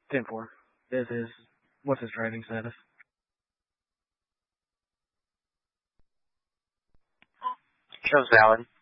10-4. Is his what's his driving status? Shows valid.